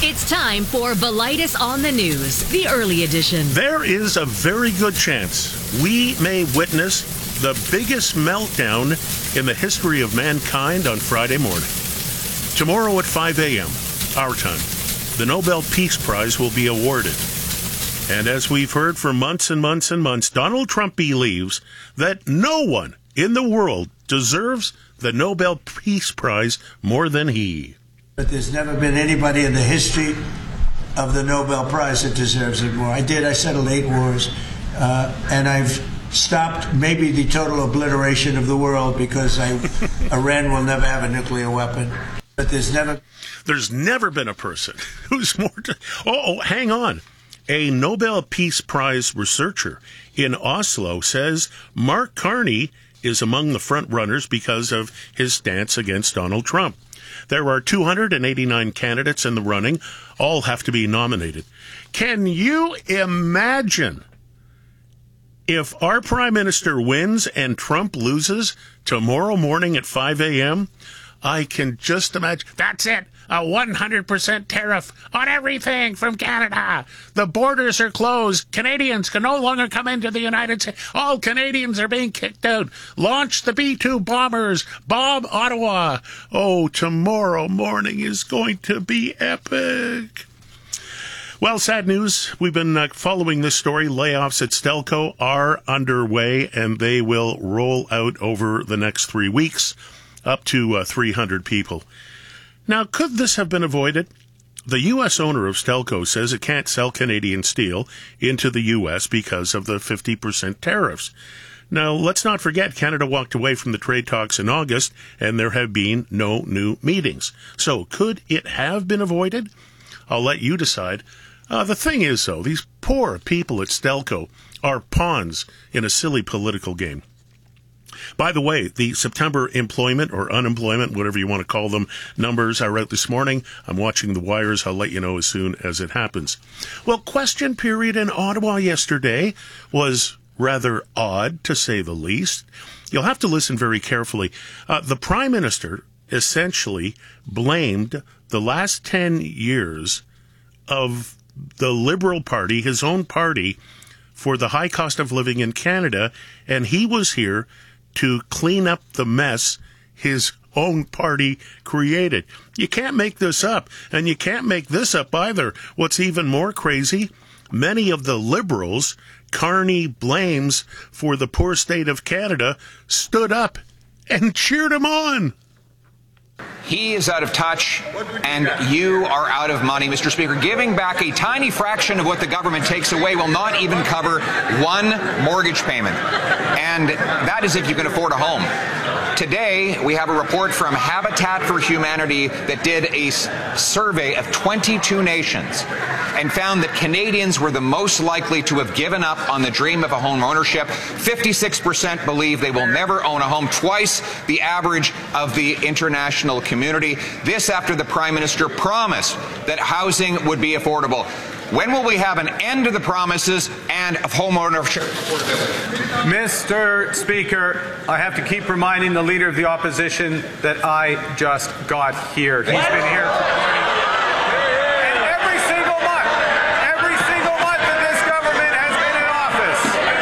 It's time for Velitis on the News, the early edition. There is a very good chance we may witness the biggest meltdown in the history of mankind on Friday morning. Tomorrow at 5 a.m., our time, the Nobel Peace Prize will be awarded. And as we've heard for months and months and months, Donald Trump believes that no one in the world deserves the Nobel Peace Prize more than he. But there's never been anybody in the history of the Nobel Prize that deserves it more. I settled 8 wars, and I've stopped maybe the total obliteration of the world because Iran will never have a nuclear weapon. But there's never been a person who's more... hang on. A Nobel Peace Prize researcher in Oslo says Mark Carney is among the front runners because of his stance against Donald Trump. There are 289 candidates in the running. All have to be nominated. Can you imagine if our prime minister wins and Trump loses tomorrow morning at 5 a.m.? I can just imagine. That's it. A 100% tariff on everything from Canada. The borders are closed. Canadians can no longer come into the United States. All Canadians are being kicked out. Launch the B-2 bombers. Bomb Ottawa. Oh, tomorrow morning is going to be epic. Well, sad news. We've been following this story. Layoffs at Stelco are underway, and they will roll out over the next 3 weeks, up to 300 people. Now, could this have been avoided? The U.S. owner of Stelco says it can't sell Canadian steel into the U.S. because of the 50% tariffs. Now, let's not forget Canada walked away from the trade talks in August, and there have been no new meetings. So, could it have been avoided? I'll let you decide. The thing is, though, these poor people at Stelco are pawns in a silly political game. By the way, the September employment or unemployment, whatever you want to call them, numbers are out this morning. I'm watching the wires. I'll let you know as soon as it happens. Well, question period in Ottawa yesterday was rather odd, to say the least. You'll have to listen very carefully. The Prime Minister essentially blamed the last 10 years of the Liberal Party, his own party, for the high cost of living in Canada, and he was here to clean up the mess his own party created. You can't make this up, and you can't make this up either. What's even more crazy, many of the Liberals Carney blames for the poor state of Canada stood up and cheered him on. He is out of touch, and you are out of money, Mr. Speaker. Giving back a tiny fraction of what the government takes away will not even cover one mortgage payment. And that is if you can afford a home. Today, we have a report from Habitat for Humanity that did a survey of 22 nations and found that Canadians were the most likely to have given up on the dream of a home ownership. 56% believe they will never own a home, twice the average of the international community. This after the Prime Minister promised that housing would be affordable. When will we have an end to the promises and of home ownership affordability? Mr. Speaker, I have to keep reminding the Leader of the Opposition that I just got here. He's been here for 20 years. And every single month that this government has been in office.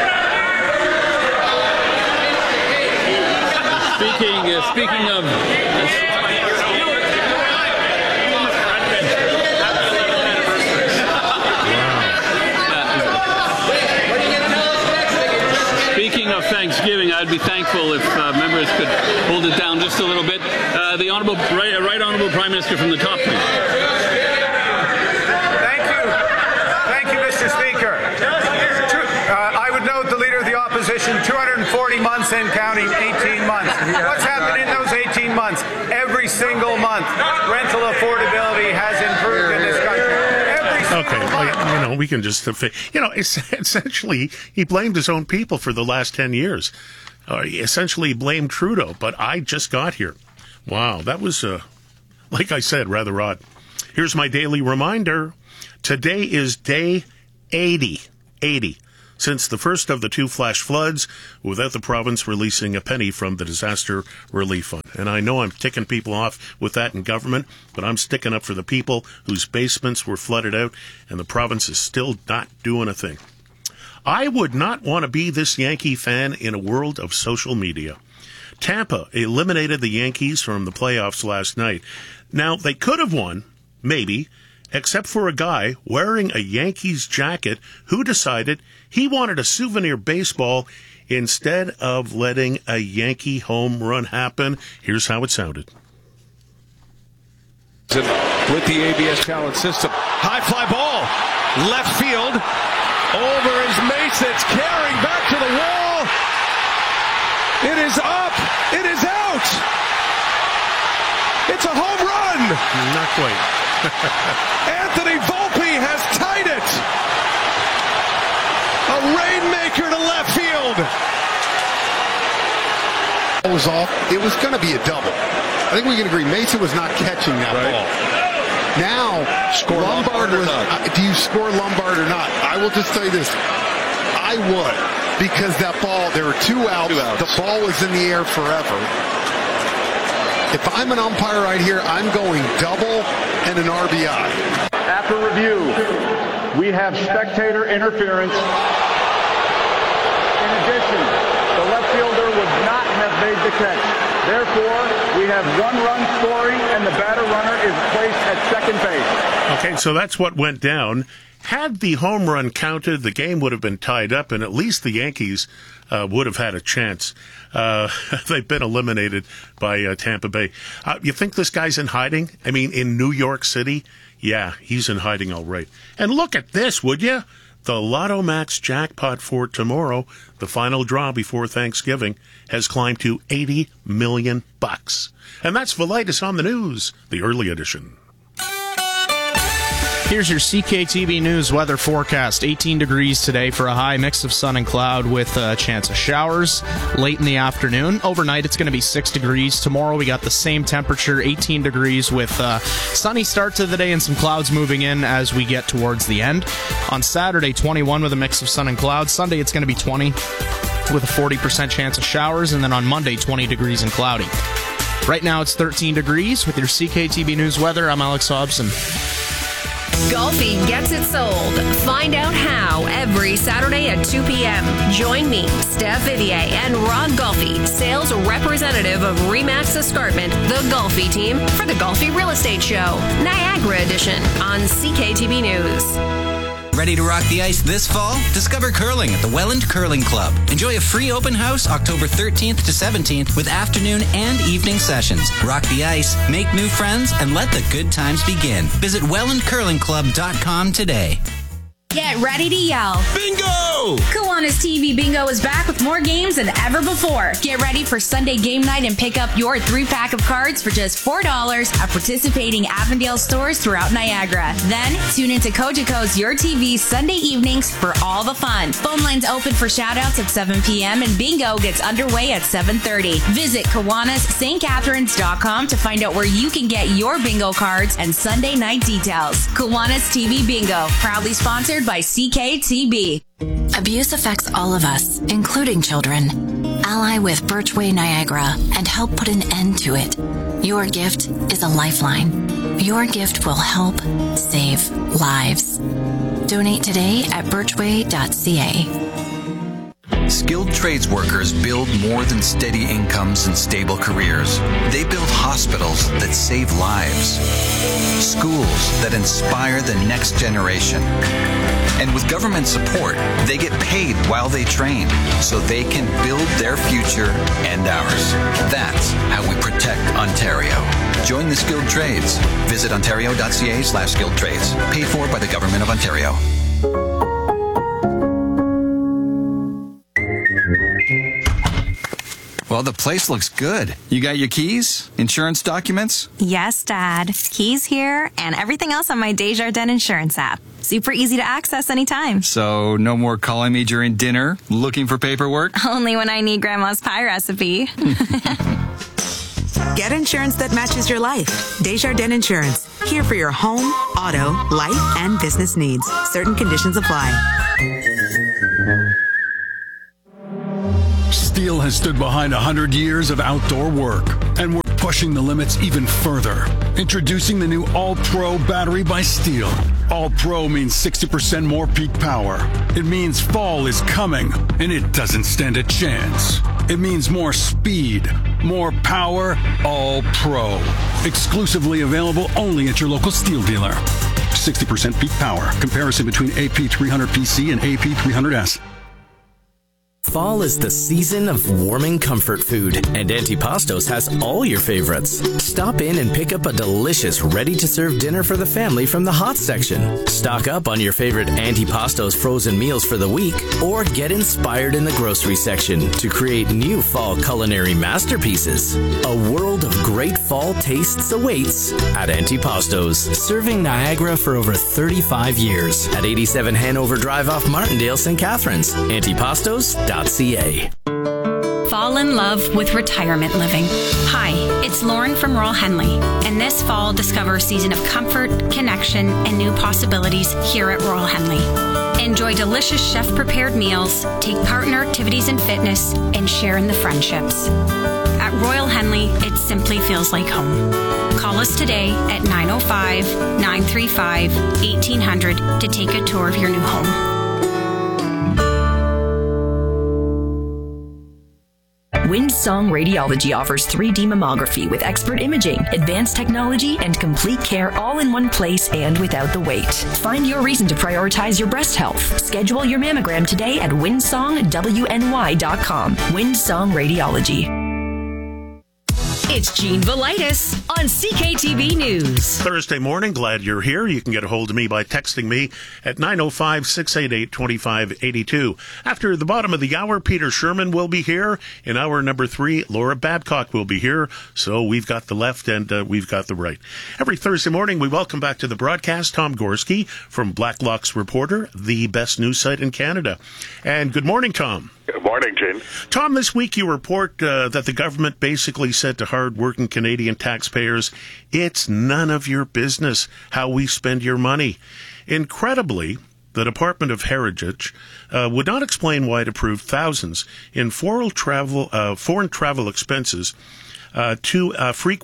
Speaking of... Speaking of Thanksgiving, I'd be thankful if members could hold it down just a little bit. The Right Honourable Prime Minister from the top, please. Thank you, Mr. Speaker. I would note the Leader of the Opposition, 240 months and counting, 18 months. What's happened in those 18 months? Every single month, rental affordability has improved in this country. Okay, we can just, essentially, he blamed his own people for the last 10 years. He essentially blamed Trudeau, but I just got here. Wow, that was, like I said, rather odd. Here's my daily reminder. Today is day 80. since the first of the 2 flash floods, without the province releasing a penny from the disaster relief fund. And I know I'm ticking people off with that in government, but I'm sticking up for the people whose basements were flooded out, and the province is still not doing a thing. I would not want to be this Yankee fan in a world of social media. Tampa eliminated the Yankees from the playoffs last night. Now, they could have won, maybe, except for a guy wearing a Yankees jacket who decided he wanted a souvenir baseball instead of letting a Yankee home run happen. Here's how it sounded. With the ABS talent system. High fly ball. Left field. Over is Mason. It's carrying back to the wall. It is up. It is out. It's a home run. Not quite. Anthony Volpe has tied it. A rainmaker to left field. It was off. It was going to be a double. I think we can agree Mason was not catching that ball. Now, score Lombard was. Do you score Lombard or not? I will just tell you this. I would, because that ball, there were 2 outs. The ball was in the air forever. If I'm an umpire right here, I'm going double and an RBI. After review, we have spectator interference. In addition, the left fielder would not have made the catch. Therefore, we have 1 run scoring, and the batter runner is placed at second base. Okay, so that's what went down. Had the home run counted, the game would have been tied up, and at least the Yankees would have had a chance. They've been eliminated by Tampa Bay. You think this guy's in hiding? I mean, in New York City? Yeah, he's in hiding all right. And look at this, would you? The Lotto Max jackpot for tomorrow, the final draw before Thanksgiving, has climbed to $80 million. And that's Velitis on the News, the early edition. Here's your CKTV News weather forecast. 18 degrees today for a high mix of sun and cloud with a chance of showers late in the afternoon. Overnight, it's going to be 6 degrees. Tomorrow, we got the same temperature, 18 degrees with a sunny start to the day and some clouds moving in as we get towards the end. On Saturday, 21 with a mix of sun and clouds. Sunday, it's going to be 20 with a 40% chance of showers. And then on Monday, 20 degrees and cloudy. Right now, it's 13 degrees with your CKTV News weather. I'm Alex Hobson. Golfi gets it sold. Find out how every Saturday at 2 p.m. Join me, Steph Vivier, and Rod Golfi, sales representative of RE/MAX Escarpment, the Golfi team, for the Golfi Real Estate Show, Niagara Edition, on CKTV News. Ready to rock the ice this fall? Discover curling at the Welland Curling Club. Enjoy a free open house October 13th to 17th with afternoon and evening sessions. Rock the ice, make new friends, and let the good times begin. Visit wellandcurlingclub.com today. Get ready to yell. Bingo! Kiwanis TV Bingo is back with more games than ever before. Get ready for Sunday game night and pick up your 3-pack of cards for just $4 at participating Avondale stores throughout Niagara. Then, tune into Cogeco's Your TV Sunday evenings for all the fun. Phone lines open for shoutouts at 7 p.m. and Bingo gets underway at 7:30. Visit KiwanisSt.Catharines.com to find out where you can get your bingo cards and Sunday night details. Kiwanis TV Bingo, proudly sponsored by CKTB. Abuse affects all of us, including children. Ally with Birchway Niagara and help put an end to it. Your gift is a lifeline. Your gift will help save lives. Donate today at birchway.ca. Skilled trades workers build more than steady incomes and stable careers. They build hospitals that save lives, schools that inspire the next generation. And with government support, they get paid while they train so they can build their future and ours. That's how we protect Ontario. Join the skilled trades. Visit ontario.ca/skilled trades. Paid for by the Government of Ontario. Well, the place looks good. You got your keys? Insurance documents? Yes, Dad. Keys here and everything else on my Desjardins Insurance app. Super easy to access anytime. So, no more calling me during dinner, looking for paperwork? Only when I need Grandma's pie recipe. Get insurance that matches your life. Desjardins Insurance. Here for your home, auto, life, and business needs. Certain conditions apply. Steel has stood behind 100 years of outdoor work, and we're pushing the limits even further. Introducing the new All-Pro battery by Steel. All-Pro means 60% more peak power. It means fall is coming, and it doesn't stand a chance. It means more speed, more power, All-Pro. Exclusively available only at your local Steel dealer. 60% peak power. Comparison between AP300PC and AP300S. Fall is the season of warming comfort food, and Antipastos has all your favorites. Stop in and pick up a delicious, ready-to-serve dinner for the family from the hot section. Stock up on your favorite Antipastos frozen meals for the week, or get inspired in the grocery section to create new fall culinary masterpieces. A world of great fall tastes awaits at Antipastos, serving Niagara for over 35 years at 87 Hanover Drive off Martindale, St. Catharines. Antipastos.ca. Fall in love with retirement living. Hi, it's Lauren from Royal Henley, and this fall discover a season of comfort, connection, and new possibilities here at Royal Henley. Enjoy delicious chef-prepared meals, take part in our activities and fitness, and share in the friendships. At Royal Henley, it simply feels like home. Call us today at 905-935-1800 to take a tour of your new home. Windsong Radiology offers 3D mammography with expert imaging, advanced technology, and complete care all in one place and without the wait. Find your reason to prioritize your breast health. Schedule your mammogram today at windsongwny.com. Windsong Radiology. It's Gene Velitis on CKTV News. Thursday morning, glad you're here. You can get a hold of me by texting me at 905-688-2582. After the bottom of the hour, Peter Sherman will be here. In hour number 3, Laura Babcock will be here. So we've got the left and we've got the right. Every Thursday morning, we welcome back to the broadcast Tom Gorski from Blacklock's Reporter, the best news site in Canada. And good morning, Tom. Good morning, Gene. Tom, this week you report that the government basically said to hard-working Canadian taxpayers, it's none of your business how we spend your money. Incredibly, the Department of Heritage would not explain why it approved thousands in foreign travel expenses to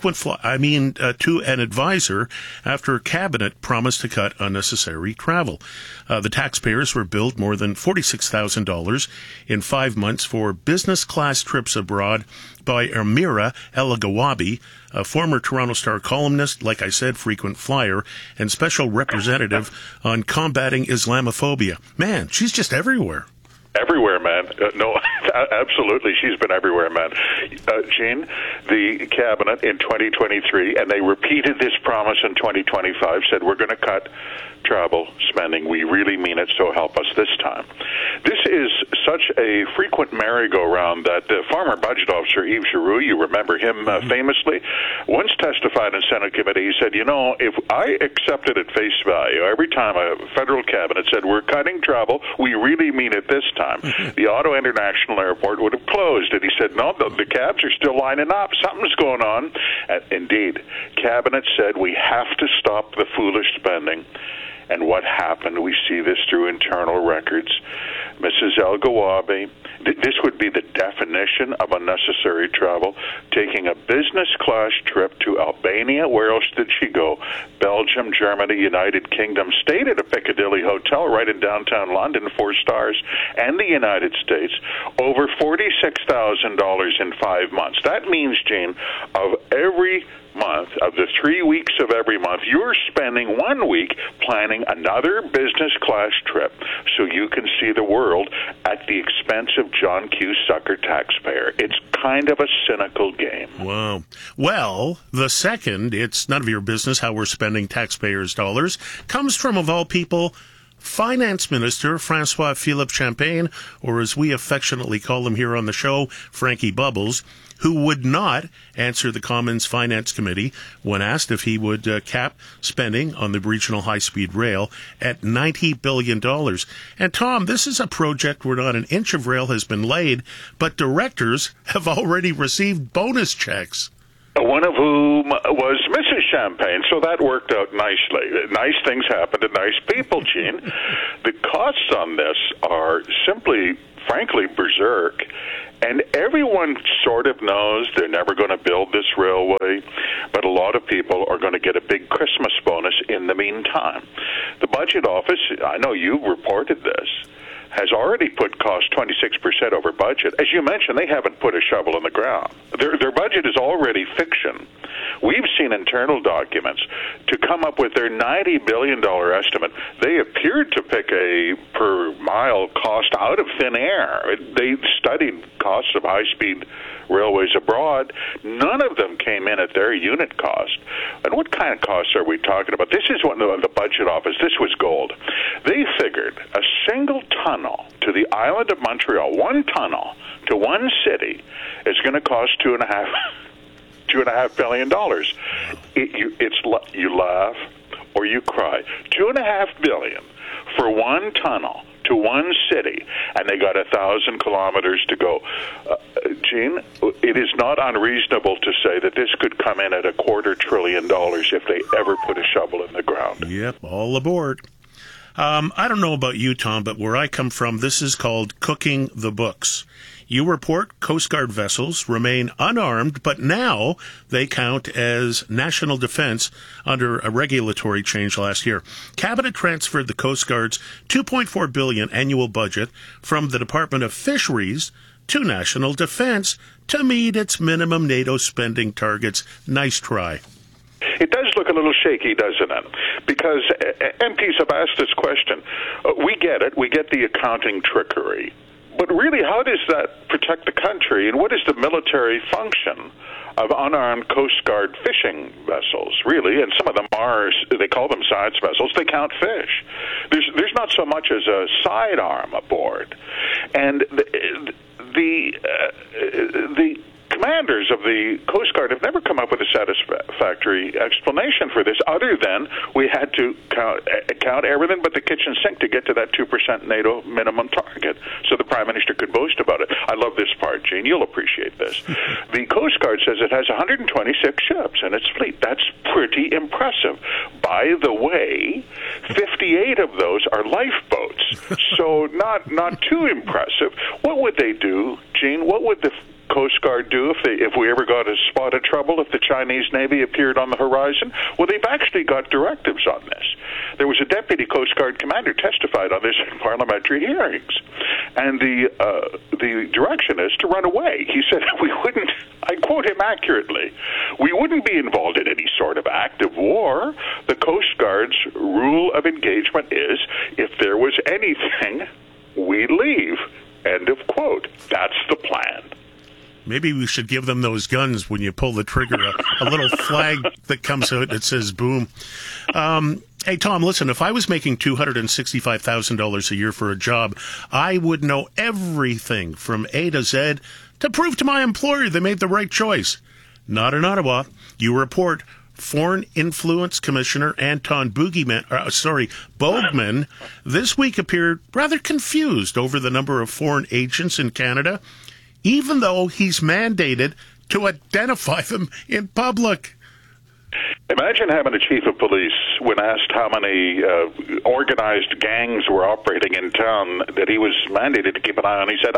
an advisor after Cabinet promised to cut unnecessary travel. The taxpayers were billed more than $46,000 in 5 months for business class trips abroad by Amira El-Gawabi, a former Toronto Star columnist, like I said, frequent flyer, and special representative on combating Islamophobia. Man, she's just everywhere. Everywhere, man. No, absolutely. She's been everywhere, man. Gene, the Cabinet in 2023, and they repeated this promise in 2025, said we're going to cut travel spending. We really mean it, so help us this time. This is such a frequent merry-go-round that former budget officer Yves Giroux, you remember him famously, once testified in Senate committee. He said, you know, if I accepted at face value every time a federal cabinet said we're cutting travel, we really mean it this time, the Ottawa International Airport would have closed. And he said, no, the cabs are still lining up. Something's going on. Indeed, Cabinet said we have to stop the foolish spending. And what happened? We see this through internal records. Mrs. El-Gawabi, this would be the definition of unnecessary travel, taking a business class trip to Albania. Where else did she go? Belgium, Germany, United Kingdom, stayed at a Piccadilly hotel right in downtown London, 4 stars, and the United States, over $46,000 in 5 months. That means, Gene, of every month, of the 3 weeks of every month, you're spending 1 week planning another business class trip so you can see the world at the expense of John Q. Sucker taxpayer. It's kind of a cynical game. Wow. Well, the second, it's none of your business how we're spending taxpayers' dollars, comes from, of all people, Finance Minister Francois-Philippe Champagne, or as we affectionately call him here on the show, Frankie Bubbles, who would not answer the Commons Finance Committee when asked if he would cap spending on the regional high-speed rail at $90 billion. And, Tom, this is a project where not an inch of rail has been laid, but directors have already received bonus checks. One of whom was Mrs. Champagne, so that worked out nicely. Nice things happen to nice people, Gene. The costs on this are simply, frankly, berserk. And every everyone sort of knows they're never going to build this railway, but a lot of people are going to get a big Christmas bonus in the meantime. The budget office, I know you reported this, has already put cost 26% over budget. As you mentioned, they haven't put a shovel in the ground. Their budget is already fiction. We've seen internal documents to come up with their $90 billion estimate. They appeared to pick a per-mile cost out of thin air. They studied costs of high-speed railways abroad. None of them came in at their unit cost. And what kind of costs are we talking about? This is one of the budget office. This was gold. They figured a single tunnel to the island of Montreal, one tunnel to one city, is going to cost $2.5 billion. You laugh or you cry. $2.5 billion for one tunnel to one city, and they got 1,000 kilometers to go. Gene, it is not unreasonable to say that this could come in at $250 billion if they ever put a shovel in the ground. Yep, all aboard. I don't know about you, Tom, but where I come from, this is called cooking the books. You report Coast Guard vessels remain unarmed, but now they count as national defense under a regulatory change last year. Cabinet transferred the Coast Guard's $2.4 billion annual budget from the Department of Fisheries to National Defense to meet its minimum NATO spending targets. Nice try. It does look a little shaky, doesn't it? Because MPs have asked this question. We get it. We get the accounting trickery. But really, how does that protect the country, and what is the military function of unarmed Coast Guard fishing vessels, really? And some of them are, they call them sides vessels, they count fish. There's not so much as a sidearm aboard. And the commanders of the Coast Guard have never come up with a satisfactory explanation for this, other than we had to count everything but the kitchen sink to get to that 2% NATO minimum target, so the Prime Minister could boast about it. I love this part, Gene. You'll appreciate this. The Coast Guard says it has 126 ships in its fleet. That's pretty impressive. By the way, 58 of those are lifeboats, so not too impressive. What would they do, Gene? What would the Coast Guard do if we ever got a spot of trouble, if the Chinese Navy appeared on the horizon? Well, they've actually got directives on this. There was a deputy Coast Guard commander testified on this in parliamentary hearings, and the direction is to run away. He said we wouldn't, I quote him accurately, we wouldn't be involved in any sort of active war. The Coast Guard's rule of engagement is if there was anything, we'd leave. End of quote. That's the plan. Maybe we should give them those guns when you pull the trigger, a little flag that comes out that says boom. Hey, Tom, listen, if I was making $265,000 a year for a job, I would know everything from A to Z to prove to my employer they made the right choice. Not in Ottawa. You report Foreign Influence Commissioner Anton Bogman this week appeared rather confused over the number of foreign agents in Canada, even though he's mandated to identify them in public. Imagine having a chief of police, when asked how many organized gangs were operating in town that he was mandated to keep an eye on. He said,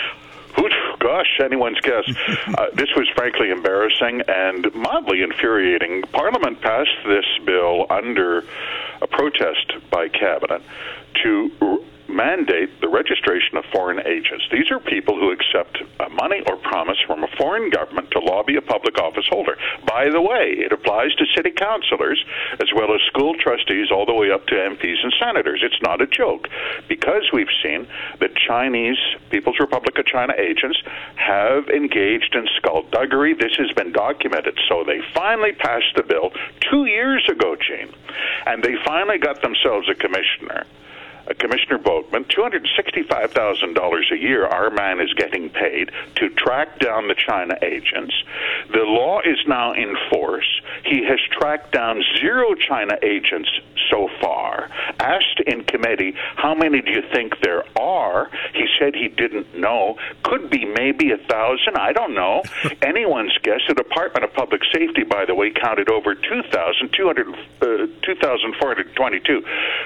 gosh, anyone's guess. This was frankly embarrassing and mildly infuriating. Parliament passed this bill under a protest by Cabinet to mandate the registration of foreign agents. These are people who accept money or promise from a foreign government to lobby a public office holder. By the way, it applies to city councilors as well as school trustees all the way up to MPs and senators. It's not a joke, because we've seen that Chinese People's Republic of China agents have engaged in skullduggery. This has been documented. So they finally passed the bill 2 years ago, Gene, and they finally got themselves a commissioner. Commissioner Bogman, $265,000 a year our man is getting paid to track down the China agents. The law is now in force. He has tracked down 0 China agents so far. Asked in committee, how many do you think there are? He said he didn't know. Could be maybe 1,000. I don't know. Anyone's guess. The Department of Public Safety, by the way, counted over 2,422.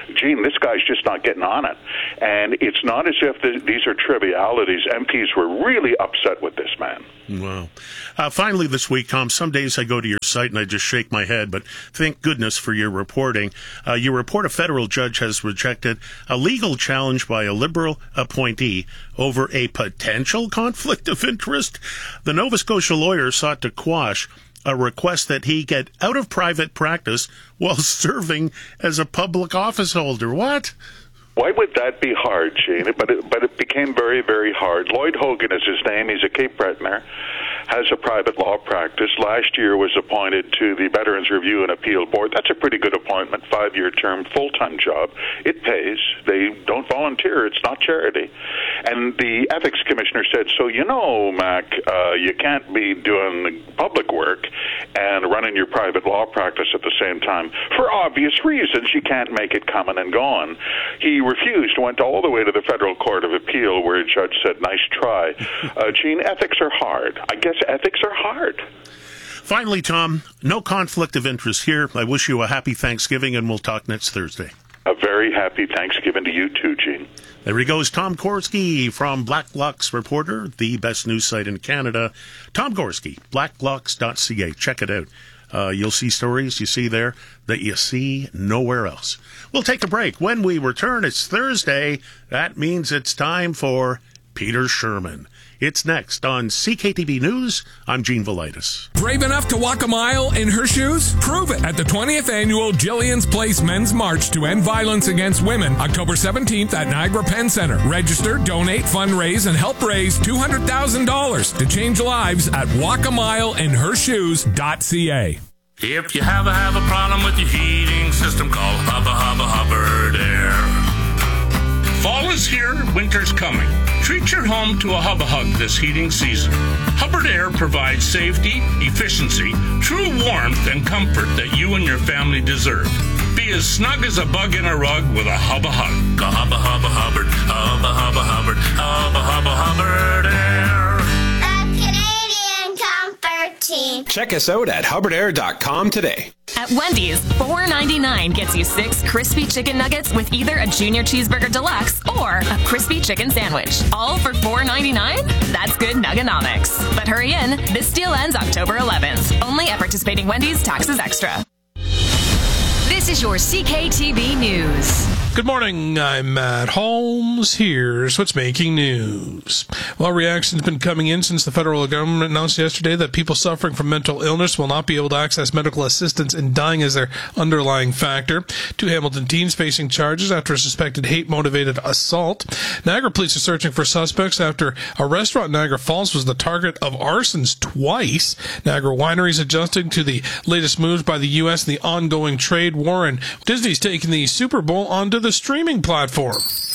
Gene, this guy's just not getting on it. And it's not as if these are trivialities. MPs were really upset with this man. Wow. Finally this week, Tom, some days I go to your site and I just shake my head, but thank goodness for your reporting. You report a federal judge has rejected a legal challenge by a Liberal appointee over a potential conflict of interest. The Nova Scotia lawyer sought to quash a request that he get out of private practice while serving as a public office holder. What? Why would that be hard, Gene? But it became very, very hard. Lloyd Hogan is his name. He's a Cape Bretoner, has a private law practice. Last year was appointed to the Veterans Review and Appeal Board. That's a pretty good appointment, 5-year term, full-time job. It pays. They don't volunteer. It's not charity. And the ethics commissioner said, so, Mac, you can't be doing public work and running your private law practice at the same time. For obvious reasons, you can't make it coming and going. He refused, went all the way to the Federal Court of Appeal where a judge said, nice try. Gene, ethics are hard. I guess ethics are hard. Finally, Tom, no conflict of interest here. I wish you a happy Thanksgiving, and we'll talk next Thursday. A very happy Thanksgiving to you too, Gene. There he goes, Tom Gorski from Blacklock's Reporter, the best news site in Canada. Tom Gorski, blacklocks.ca. Check it out. You'll see stories you see there that you see nowhere else. We'll take a break. When we return, it's Thursday. That means it's time for Peter Sherman. It's next on CKTV News. I'm Gene Velitis. Brave enough to walk a mile in her shoes? Prove it at the 20th annual Jillian's Place Men's March to End Violence Against Women, October 17th at Niagara Penn Center. Register, donate, fundraise, and help raise $200,000 to change lives at walkamileinhershoes.ca. If you have a problem with your heating system, call Hubbard Air. Fall is here, winter's coming. Treat your home to a Hub this heating season. Hubbard Air provides safety, efficiency, true warmth, and comfort that you and your family deserve. Be as snug as a bug in a rug with a Hubbard. Hubbard Air. The Canadian Comfort Team. Check us out at HubbardAir.com today. At Wendy's, $4.99 gets you 6 crispy chicken nuggets with either a Junior Cheeseburger Deluxe or a crispy chicken sandwich. All for $4.99? That's good Nuggenomics. But hurry in, this deal ends October 11th. Only at participating Wendy's, taxes extra. This is your CKTV News. Good morning, I'm Matt Holmes. Here's what's making news. Well, reactions have been coming in since the federal government announced yesterday that people suffering from mental illness will not be able to access medical assistance in dying as their underlying factor. 2 Hamilton teens facing charges after a suspected hate-motivated assault. Niagara police are searching for suspects after a restaurant in Niagara Falls was the target of arsons twice. Niagara Wineries adjusting to the latest moves by the U.S. and the ongoing trade war, and Disney's taking the Super Bowl onto the streaming platform.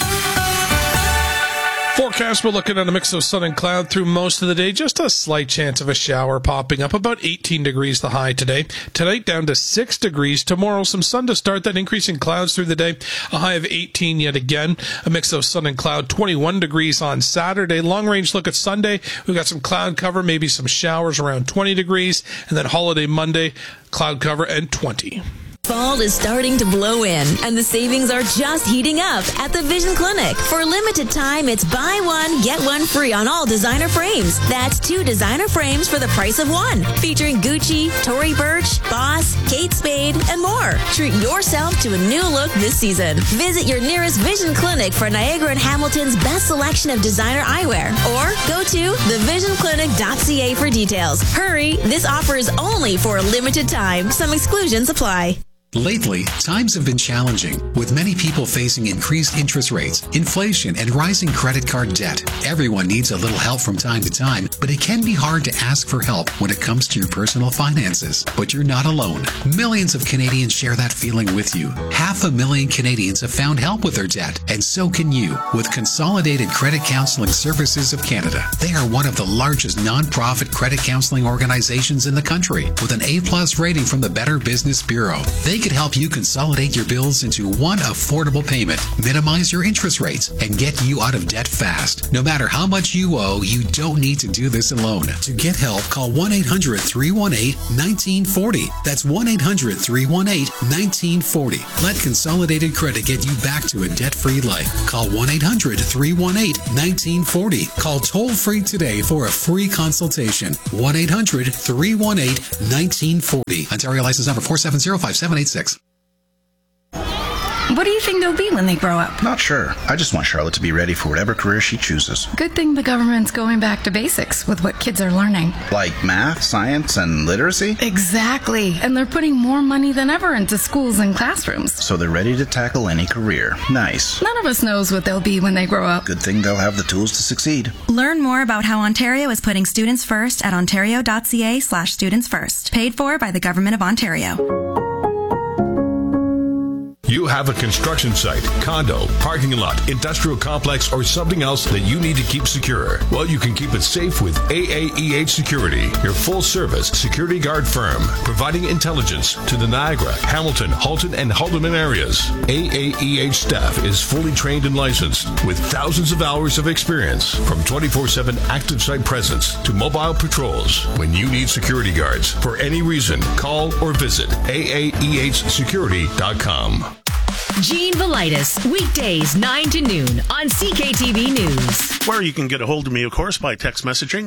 Forecast, we're looking at a mix of sun and cloud through most of the day. Just a slight chance of a shower popping up. About 18 degrees the high today. Tonight down to 6 degrees. Tomorrow some sun to start, that increase in clouds through the day. A high of 18 yet again. A mix of sun and cloud. 21 degrees on Saturday. Long range look at Sunday. We've got some cloud cover, maybe some showers around 20 degrees. And then holiday Monday, cloud cover and 20. Fall is starting to blow in, and the savings are just heating up at the Vision Clinic. For a limited time, it's buy one, get one free on all designer frames. That's 2 designer frames for the price of 1, featuring Gucci, Tory Burch, Boss, Kate Spade, and more. Treat yourself to a new look this season. Visit your nearest Vision Clinic for Niagara and Hamilton's best selection of designer eyewear, or go to thevisionclinic.ca for details. Hurry, this offer is only for a limited time. Some exclusions apply. Lately, times have been challenging, with many people facing increased interest rates, inflation, and rising credit card debt. Everyone needs a little help from time to time, but it can be hard to ask for help when it comes to your personal finances. But you're not alone. Millions of Canadians share that feeling with you. 500,000 Canadians have found help with their debt, and so can you, with Consolidated Credit Counseling Services of Canada. They are one of the largest non-profit credit counseling organizations in the country, with an A+ rating from the Better Business Bureau. They could help you consolidate your bills into one affordable payment, minimize your interest rates, and get you out of debt fast. No matter how much you owe, you don't need to do this alone. To get help, call 1-800-318-1940. That's 1-800-318-1940. Let Consolidated Credit get you back to a debt-free life. Call 1-800-318-1940. Call toll-free today for a free consultation. 1-800-318-1940. Ontario license number 4705786. What do you think they'll be when they grow up? Not sure. I just want Charlotte to be ready for whatever career she chooses. Good thing the government's going back to basics with what kids are learning. Like math, science, and literacy? Exactly. And they're putting more money than ever into schools and classrooms. So they're ready to tackle any career. Nice. None of us knows what they'll be when they grow up. Good thing they'll have the tools to succeed. Learn more about how Ontario is putting students first at ontario.ca/students first. Paid for by the Government of Ontario. You have a construction site, condo, parking lot, industrial complex, or something else that you need to keep secure. Well, you can keep it safe with AAEH Security, your full-service security guard firm, providing intelligence to the Niagara, Hamilton, Halton, and Haldeman areas. AAEH staff is fully trained and licensed with thousands of hours of experience, from 24/7 active site presence to mobile patrols. When you need security guards for any reason, call or visit AAEHsecurity.com. Gene Velitis, weekdays 9 to noon on CKTV News. Where you can get a hold of me, of course, by text messaging,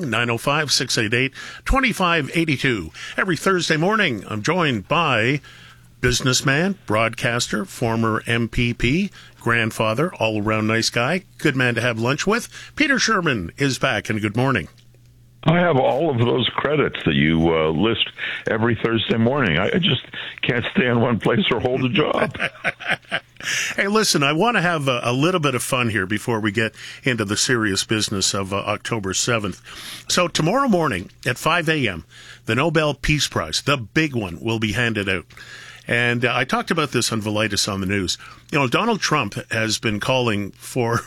905-688-2582. Every Thursday morning, I'm joined by businessman, broadcaster, former MPP, grandfather, all-around nice guy, good man to have lunch with. Peter Sherman is back, and good morning. I have all of those credits that you list every Thursday morning. I just can't stay in one place or hold a job. Hey, listen, I want to have a little bit of fun here before we get into the serious business of October 7th. So tomorrow morning at 5 a.m., the Nobel Peace Prize, the big one, will be handed out. And I talked about this on Velitis on the news. You know, Donald Trump has been calling for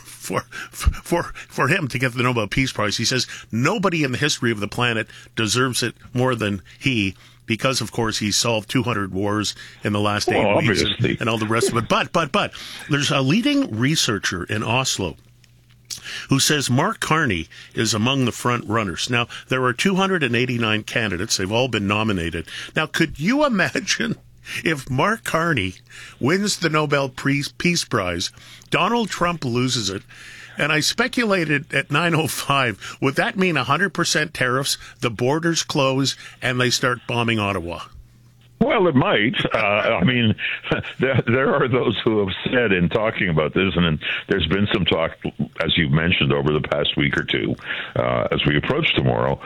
him to get the Nobel Peace Prize. He says nobody in the history of the planet deserves it more than he, because, of course, he solved 200 wars in the last 8 weeks and all the rest of it. But there's a leading researcher in Oslo who says Mark Carney is among the front runners. Now, there are 289 candidates. They've all been nominated. Now, could you imagine if Mark Carney wins the Nobel Peace Prize, Donald Trump loses it, and I speculated at 9:05, would that mean 100% tariffs, the borders close, and they start bombing Ottawa? Well, it might. I mean, there are those who have said in talking about this, and there's been some talk, as you've mentioned, over the past week or two, as we approach tomorrow.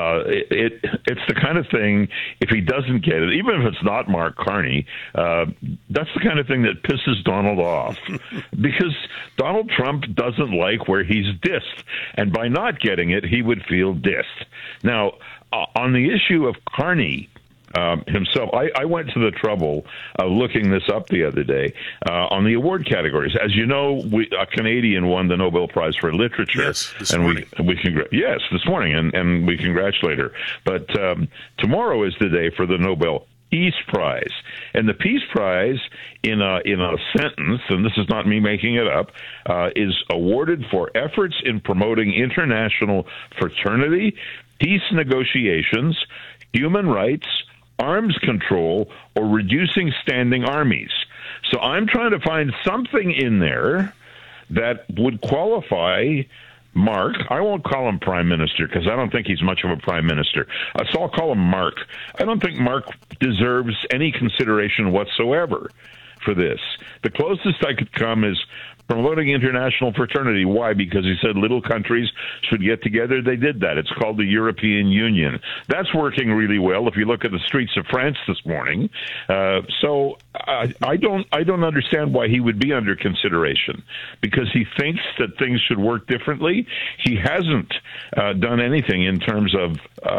It's the kind of thing, if he doesn't get it, even if it's not Mark Carney, that's the kind of thing that pisses Donald off. Because Donald Trump doesn't like where he's dissed, and by not getting it, he would feel dissed. Now, on the issue of Carney himself, I went to the trouble of looking this up the other day on the award categories. As you know, a Canadian won the Nobel Prize for Literature. Yes, this morning. Yes, this morning, and we congratulate her. But tomorrow is the day for the Nobel Peace Prize. And the Peace Prize, in a sentence, and this is not me making it up, is awarded for efforts in promoting international fraternity, peace negotiations, human rights, arms control, or reducing standing armies. So I'm trying to find something in there that would qualify Mark. I won't call him prime minister because I don't think he's much of a prime minister. So I'll call him Mark. I don't think Mark deserves any consideration whatsoever for this. The closest I could come is promoting international fraternity. Why? Because he said little countries should get together. They did that. It's called the European Union. That's working really well if you look at the streets of France this morning. So I don't understand why he would be under consideration, because he thinks that things should work differently. He hasn't done anything in terms of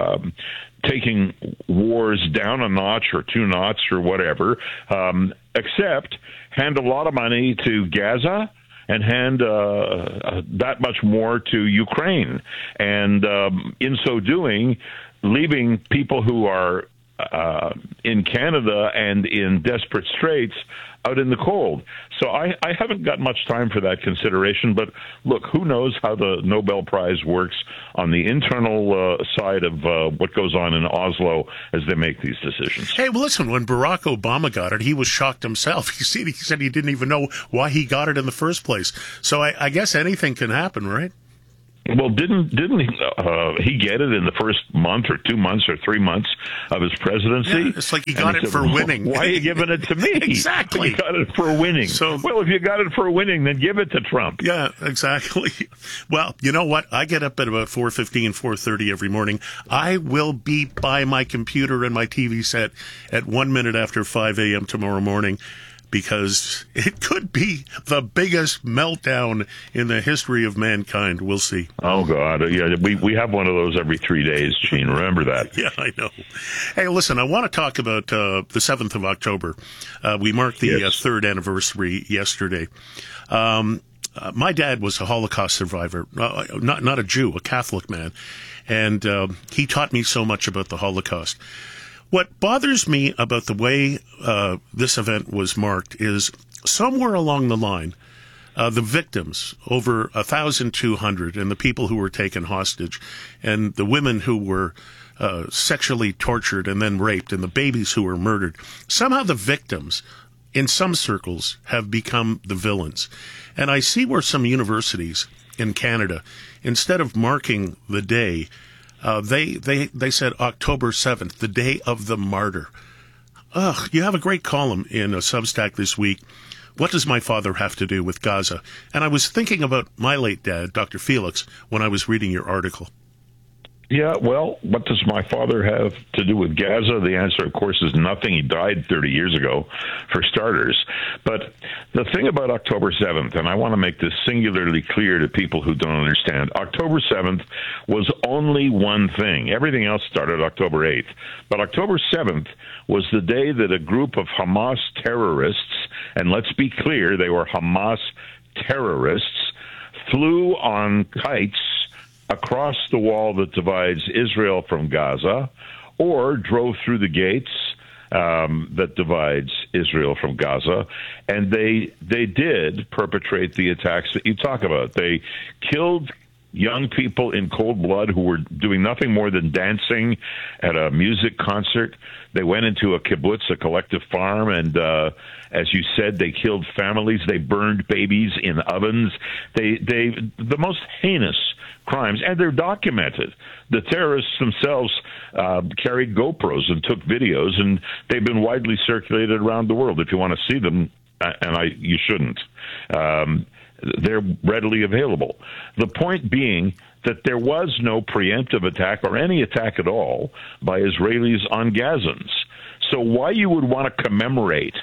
taking wars down a notch or 2 notches or whatever, except hand a lot of money to Gaza and hand that much more to Ukraine. And in so doing, leaving people who are in Canada and in desperate straits out in the cold. So I haven't got much time for that consideration. But look, who knows how the Nobel Prize works on the internal side of what goes on in Oslo as they make these decisions. Hey, well, listen, when Barack Obama got it, he was shocked himself. He said he didn't even know why he got it in the first place. So I guess anything can happen, right? Well, didn't he get it in the first month or 2 months or 3 months of his presidency? Yeah, it's like he got it for winning. Why are you giving it to me? Exactly. He got it for winning. So, well, if you got it for winning, then give it to Trump. Yeah, exactly. Well, you know what? I get up at about 4:15, 4:30 every morning. I will be by my computer and my TV set at 1 minute after 5 a.m. tomorrow morning, because it could be the biggest meltdown in the history of mankind. We'll see. Oh, God. Yeah, we have one of those every 3 days, Gene. Remember that. Yeah, I know. Hey, listen, I want to talk about the 7th of October. We marked the third anniversary yesterday. My dad was a Holocaust survivor, not a Jew, a Catholic man. And he taught me so much about the Holocaust. What bothers me about the way this event was marked is somewhere along the line, the victims, over 1,200, and the people who were taken hostage, and the women who were sexually tortured and then raped, and the babies who were murdered, somehow the victims, in some circles, have become the villains. And I see where some universities in Canada, instead of marking the day, they said October 7th, the day of the martyr. Ugh, you have a great column in a Substack this week. What does my father have to do with Gaza? And I was thinking about my late dad, Dr. Felix, when I was reading your article. Yeah, well, what does my father have to do with Gaza? The answer, of course, is nothing. He died 30 years ago, for starters. But the thing about October 7th, and I want to make this singularly clear to people who don't understand, October 7th was only one thing. Everything else started October 8th. But October 7th was the day that a group of Hamas terrorists, and let's be clear, they were Hamas terrorists, flew on kites across the wall that divides Israel from Gaza, or drove through the gates that divides Israel from Gaza, and they did perpetrate the attacks that you talk about. They killed young people in cold blood who were doing nothing more than dancing at a music concert. They went into a kibbutz, a collective farm, and as you said, they killed families. They burned babies in ovens. The most heinous crimes, and they're documented. The terrorists themselves carried GoPros and took videos, and they've been widely circulated around the world. If you want to see them, you shouldn't. They're readily available. The point being that there was no preemptive attack or any attack at all by Israelis on Gazans. So why you would want to commemorate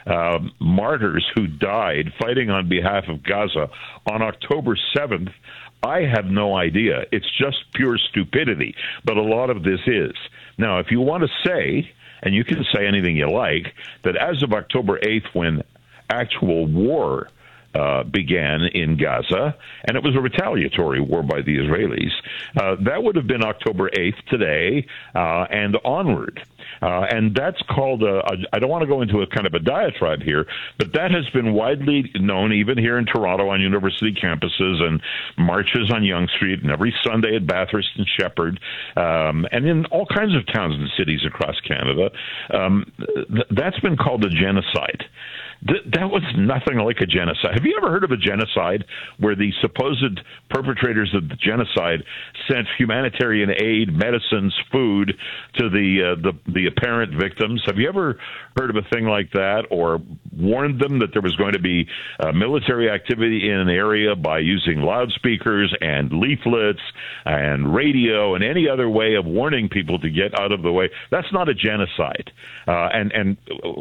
martyrs who died fighting on behalf of Gaza on October 7th, I have no idea. It's just pure stupidity. But a lot of this is. Now, if you want to say, and you can say anything you like, that as of October 8th, when actual war began in Gaza, and it was a retaliatory war by the Israelis, that would have been October 8th today and onward. And that's called, I don't want to go into a kind of a diatribe here, but that has been widely known even here in Toronto on university campuses and marches on Yonge Street and every Sunday at Bathurst and Shepherd and in all kinds of towns and cities across Canada. That's been called a genocide. That was nothing like a genocide. Have you ever heard of a genocide where the supposed perpetrators of the genocide sent humanitarian aid, medicines, food to the apparent victims? Have you ever heard of a thing like that, or warned them that there was going to be military activity in an area by using loudspeakers and leaflets and radio and any other way of warning people to get out of the way? That's not a genocide. And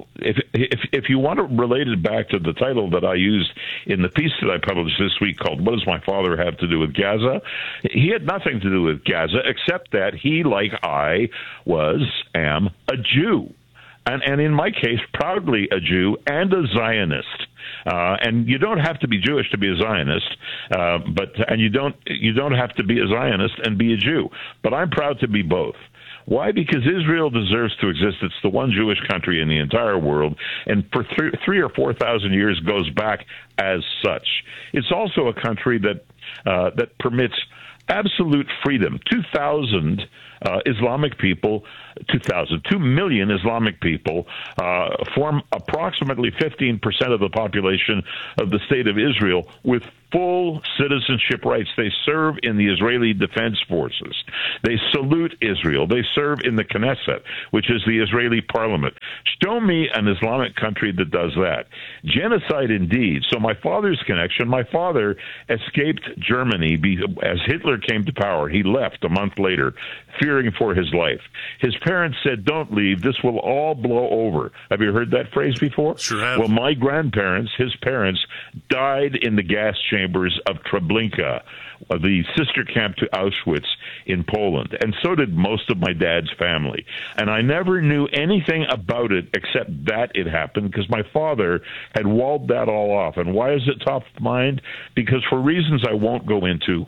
if you want to relate it back to the title that I used in the piece that I published this week called "What Does My Father Have to Do with Gaza?" He had nothing to do with Gaza except that he, like I, am a Jew. And in my case, proudly a Jew and a Zionist. And you don't have to be Jewish to be a Zionist, and you don't have to be a Zionist and be a Jew. But I'm proud to be both. Why? Because Israel deserves to exist. It's the one Jewish country in the entire world, and for 3,000 or 4,000 years goes back as such. It's also a country that permits absolute freedom. 2,000 Islamic people, 2 million Islamic people form approximately 15% of the population of the state of Israel with full citizenship rights. They serve in the Israeli Defense Forces. They salute Israel. They serve in the Knesset, which is the Israeli parliament. Show me an Islamic country that does that. Genocide indeed. So my father's connection, my father escaped Germany as Hitler came to power. He left a month later, fearing for his life. His parents said, don't leave. This will all blow over. Have you heard that phrase before? Sure have. Well, my grandparents, his parents, died in the gas chambers of Treblinka, the sister camp to Auschwitz in Poland. And so did most of my dad's family. And I never knew anything about it except that it happened because my father had walled that all off. And why is it top of mind? Because for reasons I won't go into,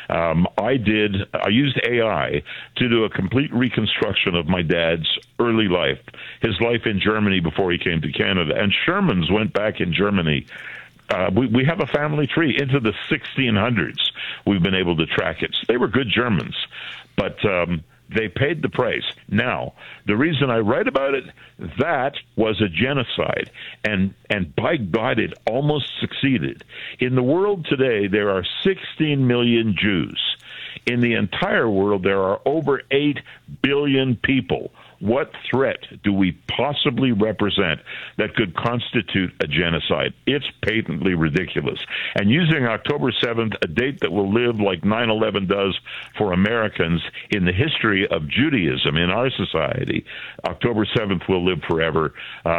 I used AI to do a complete reconstruction of my dad's early life, his life in Germany before he came to Canada. And Shermans went back in Germany. We have a family tree into the 1600s. We've been able to track it. So they were good Germans, but they paid the price. Now, the reason I write about it, that was a genocide. And by God, it almost succeeded. In the world today, there are 16 million Jews. In the entire world, there are over 8 billion people. What threat do we possibly represent that could constitute a genocide? It's patently ridiculous. And using October 7th, a date that will live like 9/11 does for Americans in the history of Judaism in our society, October 7th will live forever,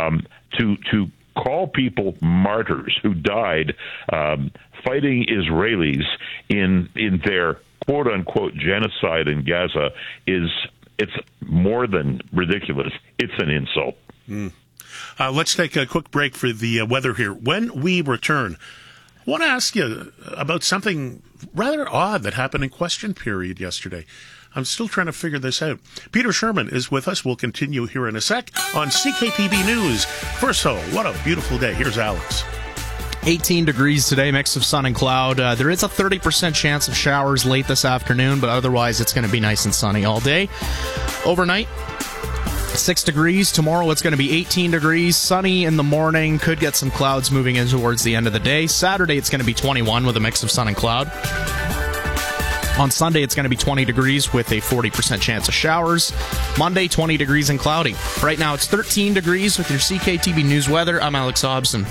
to call people martyrs who died fighting Israelis in their quote-unquote genocide in Gaza it's more than ridiculous. It's an insult. Let's take a quick break for the weather here. When we return, I want to ask you about something rather odd that happened in question period yesterday. I'm still trying to figure this out. Peter Sherman is with us. We'll continue here in a sec on CKTB News. First, what a beautiful day. Here's Alex. 18 degrees today, mix of sun and cloud. There is a 30% chance of showers late this afternoon, but otherwise it's going to be nice and sunny all day. Overnight, 6 degrees. Tomorrow it's going to be 18 degrees, sunny in the morning. Could get some clouds moving in towards the end of the day. Saturday it's going to be 21 with a mix of sun and cloud. On Sunday, it's going to be 20 degrees with a 40% chance of showers. Monday, 20 degrees and cloudy. Right now, it's 13 degrees with your CKTB News weather. I'm Alex Hobson.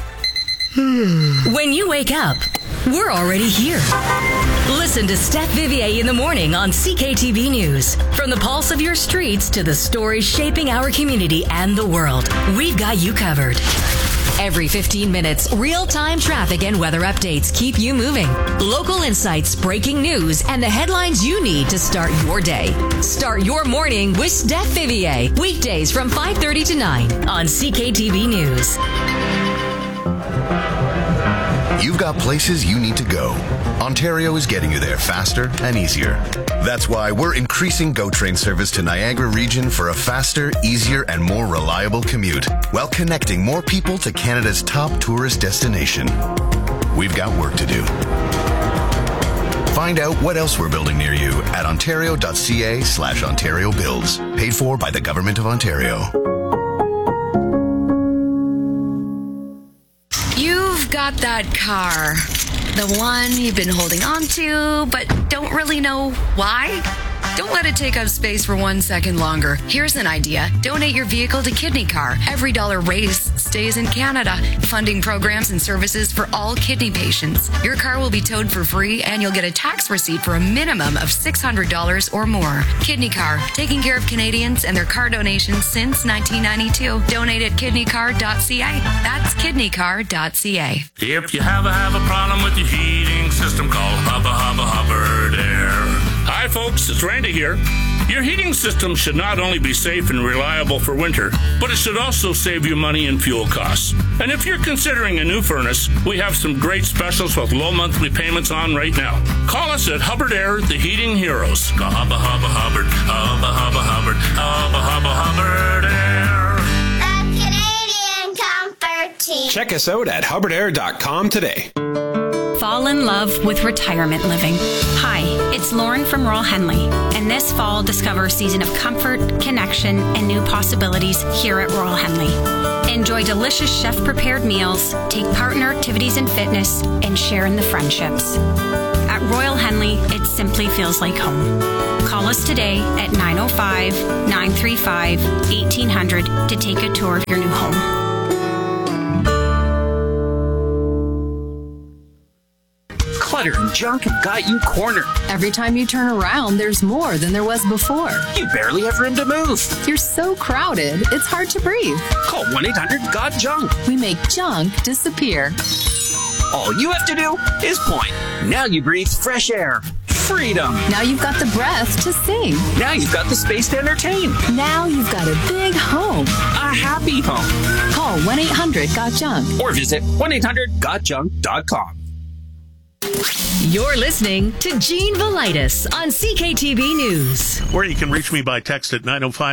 When you wake up, we're already here. Listen to Steph Vivier in the morning on CKTB News. From the pulse of your streets to the stories shaping our community and the world, we've got you covered. Every 15 minutes, real-time traffic and weather updates keep you moving. Local insights, breaking news, and the headlines you need to start your day. Start your morning with Steph Vivier. Weekdays from 5:30 to 9 on CKTB News. You've got places you need to go. Ontario is getting you there faster and easier. That's why we're increasing GO Train service to Niagara region for a faster, easier, and more reliable commute, while connecting more people to Canada's top tourist destination. We've got work to do. Find out what else we're building near you at ontario.ca/Ontario Builds. Paid for by the Government of Ontario. You've got that car. The one you've been holding on to, but don't really know why? Don't let it take up space for 1 second longer. Here's an idea. Donate your vehicle to Kidney Car. Every dollar raised stays in Canada, funding programs and services for all kidney patients. Your car will be towed for free, and you'll get a tax receipt for a minimum of $600 or more. Kidney Car, taking care of Canadians and their car donations since 1992. Donate at kidneycar.ca. That's kidneycar.ca. If you have a problem with your heating system, call Hubbard Air. Hi, folks. It's Randy here. Your heating system should not only be safe and reliable for winter, but it should also save you money in fuel costs. And if you're considering a new furnace, we have some great specials with low monthly payments on right now. Call us at Hubbard Air, the heating heroes. Hubba, hubba, Hubbard, hubba, hubba, Hubbard, hubba, hubba, Hubbard Air. The Canadian Comfort Team. Check us out at hubbardair.com today. Fall in love with retirement living. Hi, it's Lauren from Royal Henley, and this fall discover a season of comfort, connection, and new possibilities here at Royal Henley. Enjoy delicious chef-prepared meals, take part in our activities and fitness, and share in the friendships. At Royal Henley, it simply feels like home. Call us today at 905-935-1800 to take a tour of your new home. Clutter and junk have got you cornered. Every time you turn around, there's more than there was before. You barely have room to move. You're so crowded, it's hard to breathe. Call 1-800-GOT-JUNK. We make junk disappear. All you have to do is point. Now you breathe fresh air. Freedom. Now you've got the breath to sing. Now you've got the space to entertain. Now you've got a big home. A happy home. Call 1-800-GOT-JUNK. Or visit 1-800-GOT-JUNK.com. You're listening to Gene Velitis on CKTB News. Where you can reach me by text at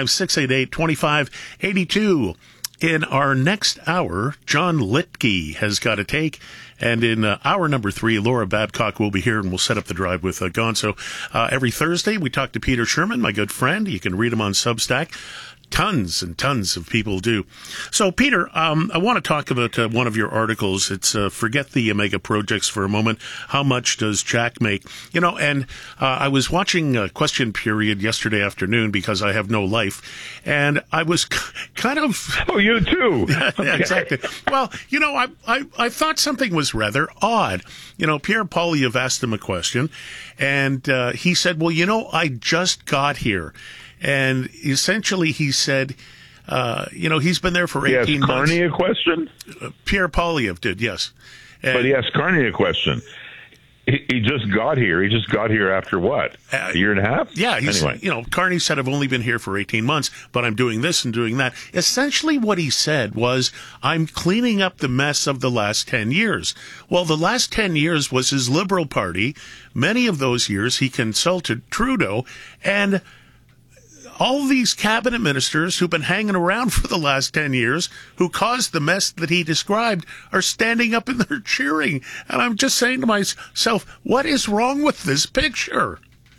905-688-2582. In our next hour, John Litke has got a take. And in hour number 3, Laura Babcock will be here, and we'll set up the drive with Gonzo. Every Thursday, we talk to Peter Sherman, my good friend. You can read him on Substack. Tons and tons of people do. So, Peter, I want to talk about one of your articles. It's forget the mega projects for a moment. How much does Jack make? You know, and I was watching Question Period yesterday afternoon because I have no life, and I was kind of... Oh, you too? Yeah, exactly. Well, you know, I thought something was rather odd. You know, Pierre Poilievre asked him a question, and he said, well, you know, I just got here. And essentially, he said, you know, he's been there for 18 months. He asked Carney a question? Pierre Poilievre did, yes. And but he asked Carney a question. He just got here. He just got here after what? A year and a half? Yeah. Anyway. You know, Carney said, I've only been here for 18 months, but I'm doing this and doing that. Essentially, what he said was, I'm cleaning up the mess of the last 10 years. Well, the last 10 years was his Liberal Party. Many of those years, he consulted Trudeau, and all these cabinet ministers who've been hanging around for the last 10 years, who caused the mess that he described, are standing up and they're cheering. And I'm just saying to myself, what is wrong with this picture?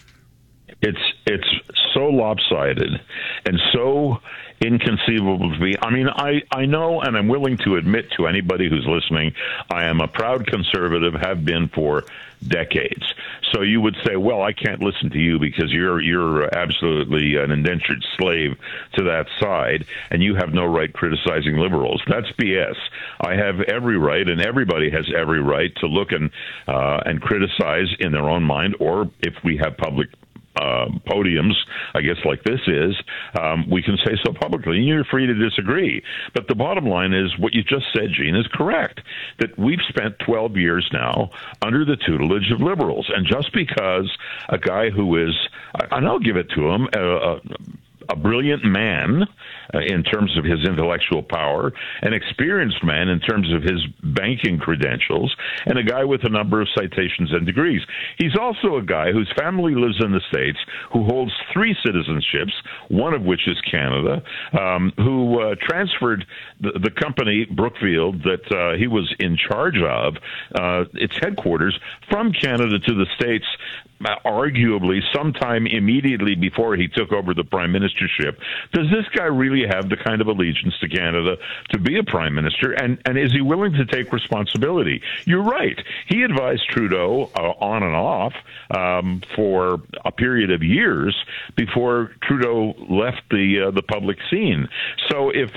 It's so lopsided and so inconceivable to me. I mean, I know, and I'm willing to admit to anybody who's listening, I am a proud conservative, have been for decades. So you would say, well, I can't listen to you because you're absolutely an indentured slave to that side, and you have no right criticizing liberals. That's BS. I have every right, and everybody has every right to look and criticize in their own mind, or if we have public podiums, I guess, like this is, we can say so publicly. You're free to disagree. But the bottom line is what you just said, Gene, is correct, that we've spent 12 years now under the tutelage of liberals. And just because a guy who is, and I'll give it to him, a brilliant man in terms of his intellectual power, an experienced man in terms of his banking credentials, and a guy with a number of citations and degrees. He's also a guy whose family lives in the States, who holds 3 citizenships, one of which is Canada, who transferred the company, Brookfield, that he was in charge of, its headquarters, from Canada to the States, arguably sometime immediately before he took over the prime ministership. Does this guy really have the kind of allegiance to Canada to be a prime minister? And is he willing to take responsibility? You're right. He advised Trudeau on and off for a period of years before Trudeau left the public scene. So if